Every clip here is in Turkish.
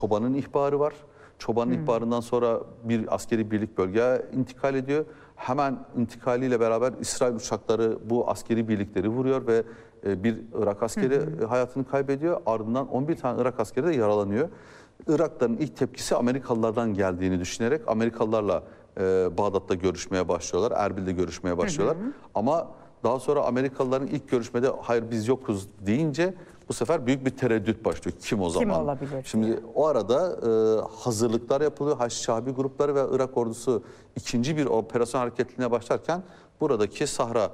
Çobanın ihbarı var. Çobanın ihbarından sonra bir askeri birlik bölgeye intikal ediyor. Hemen intikaliyle beraber İsrail uçakları bu askeri birlikleri vuruyor ve bir Irak askeri hayatını kaybediyor. Ardından 11 tane Irak askeri de yaralanıyor. Irakların ilk tepkisi Amerikalılardan geldiğini düşünerek Amerikalılarla Bağdat'ta görüşmeye başlıyorlar. Erbil'de görüşmeye başlıyorlar. Ama daha sonra Amerikalıların ilk görüşmede hayır biz yokuz deyince bu sefer büyük bir tereddüt başlıyor. Kim o zaman? Kim olabilir? Şimdi o arada hazırlıklar yapılıyor. Haçlı grupları ve Irak ordusu ikinci bir operasyon hareketliğine başlarken buradaki Sahra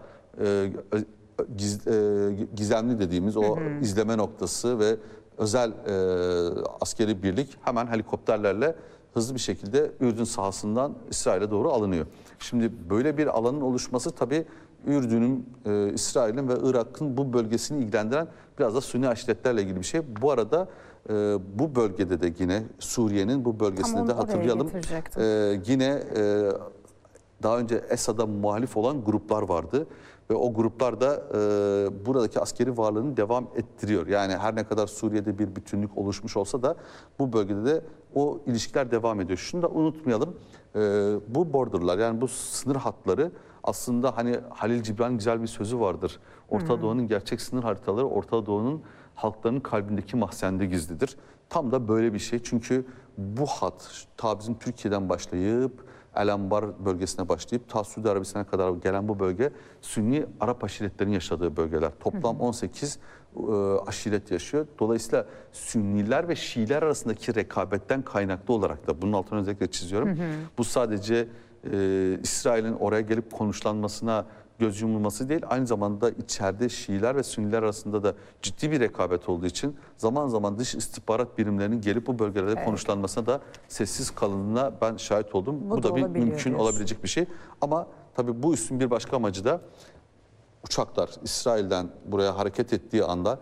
gizemli dediğimiz o izleme noktası ve özel askeri birlik hemen helikopterlerle hızlı bir şekilde Ürdün sahasından İsrail'e doğru alınıyor. Şimdi böyle bir alanın oluşması tabii Ürdün'ün, İsrail'in ve Irak'ın bu bölgesini ilgilendiren biraz da Sünni aşiretlerle ilgili bir şey. Bu arada bu bölgede de yine Suriye'nin bu bölgesinde de hatırlayalım. Yine daha önce Esad'a muhalif olan gruplar vardı. Ve o gruplar da buradaki askeri varlığını devam ettiriyor. Yani her ne kadar Suriye'de bir bütünlük oluşmuş olsa da bu bölgede de o ilişkiler devam ediyor. Şunu da unutmayalım. Bu borderlar yani bu sınır hatları aslında hani Halil Cibran'ın güzel bir sözü vardır. Orta Doğu'nun gerçek sınır haritaları Orta Doğu'nun halklarının kalbindeki mahzende gizlidir. Tam da böyle bir şey. Çünkü bu hat ta bizim Türkiye'den başlayıp El Anbar bölgesine başlayıp ta Suudi Arabistan'a kadar gelen bu bölge Sünni Arap aşiretlerinin yaşadığı bölgeler. Toplam 18 aşiret yaşıyor. Dolayısıyla Sünniler ve Şiiler arasındaki rekabetten kaynaklı olarak da bunun altını özellikle çiziyorum. Bu sadece İsrail'in oraya gelip konuşlanmasına göz yumulması değil, aynı zamanda içeride Şiiler ve Sünniler arasında da ciddi bir rekabet olduğu için zaman zaman dış istihbarat birimlerinin gelip bu bölgelerde konuşlanmasına da sessiz kalındığına ben şahit oldum. Bu da bir mümkün olabilecek bir şey. Ama tabii bu üstün bir başka amacı da uçaklar İsrail'den buraya hareket ettiği anda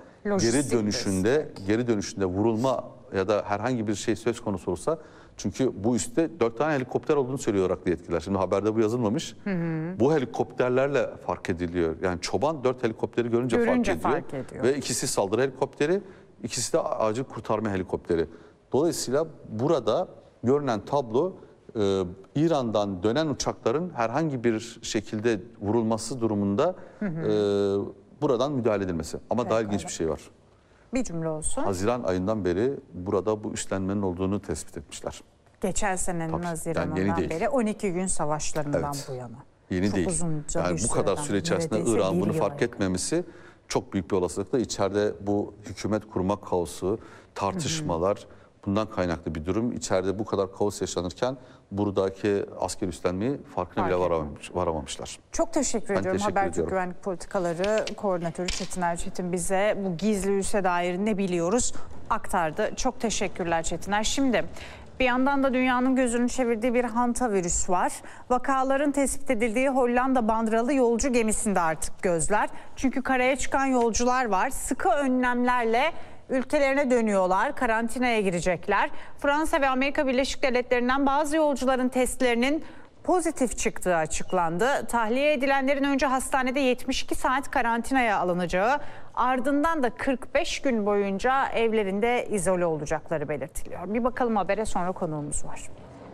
geri dönüşünde vurulma ya da herhangi bir şey söz konusu olursa, çünkü bu üstte 4 tane helikopter olduğunu söylüyor Iraklı yetkililer. Şimdi haberde bu yazılmamış. Bu helikopterlerle fark ediliyor. Yani çoban 4 helikopteri görünce fark ediyor. Ve ikisi saldırı helikopteri, ikisi de acil kurtarma helikopteri. Dolayısıyla burada görünen tablo İran'dan dönen uçakların herhangi bir şekilde vurulması durumunda buradan müdahale edilmesi. Ama daha ilginç bir şey var. Bir cümle olsun. Haziran ayından beri burada bu üstlenmenin olduğunu tespit etmişler. Geçen senenin Haziran'ından beri 12 gün savaşlarından bu yana. Yeni çok değil. Uzunca yani bu kadar süre içerisinde Irak'ın bunu fark etmemesi çok büyük bir olasılıkla içeride bu hükümet kurma kaosu, tartışmalar bundan kaynaklı bir durum. İçeride bu kadar kaos yaşanırken buradaki asker üstlenmeyi farkına bile varamamışlar. Çok teşekkür ediyorum. Habertürk Güvenlik Politikaları Koordinatörü Çetin Erçetin bize bu gizli üsse dair ne biliyoruz aktardı. Çok teşekkürler Çetiner. Şimdi bir yandan da dünyanın gözünü çevirdiği bir hantavirüs var. Vakaların tespit edildiği Hollanda bandıralı yolcu gemisinde artık gözler. Çünkü karaya çıkan yolcular var. Sıkı önlemlerle ülkelerine dönüyorlar, karantinaya girecekler. Fransa ve Amerika Birleşik Devletleri'nden bazı yolcuların testlerinin pozitif çıktığı açıklandı. Tahliye edilenlerin önce hastanede 72 saat karantinaya alınacağı, ardından da 45 gün boyunca evlerinde izole olacakları belirtiliyor. Bir bakalım habere, sonra konuğumuz var.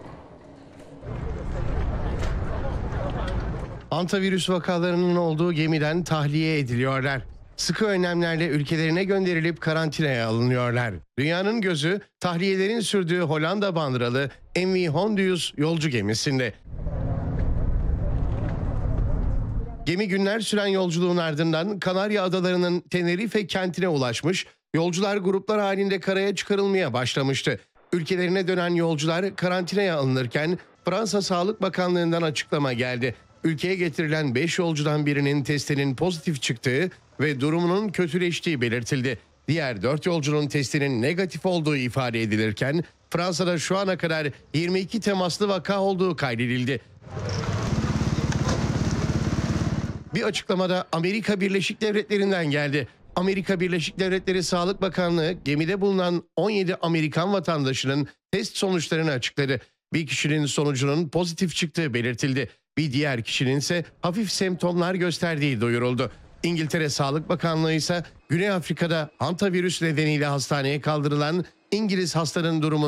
Hantavirüs vakalarının olduğu gemiden tahliye ediliyorlar. Sıkı önlemlerle ülkelerine gönderilip karantinaya alınıyorlar. Dünyanın gözü tahliyelerin sürdüğü Hollanda bandıralı MV Hondius yolcu gemisinde. Gemi günler süren yolculuğun ardından Kanarya Adaları'nın Tenerife kentine ulaşmış, yolcular gruplar halinde karaya çıkarılmaya başlamıştı. Ülkelerine dönen yolcular karantinaya alınırken Fransa Sağlık Bakanlığı'ndan açıklama geldi. Ülkeye getirilen 5 yolcudan birinin testinin pozitif çıktığı ve durumunun kötüleştiği belirtildi. Diğer 4 yolcunun testinin negatif olduğu ifade edilirken Fransa'da şu ana kadar 22 temaslı vaka olduğu kaydedildi. Bir açıklamada Amerika Birleşik Devletleri'nden geldi. Amerika Birleşik Devletleri Sağlık Bakanlığı gemide bulunan 17 Amerikan vatandaşının test sonuçlarını açıkladı. Bir kişinin sonucunun pozitif çıktığı belirtildi. Bir diğer kişinin ise hafif semptomlar gösterdiği duyuruldu. İngiltere Sağlık Bakanlığı ise Güney Afrika'da hantavirüs nedeniyle hastaneye kaldırılan İngiliz hastanın durumunu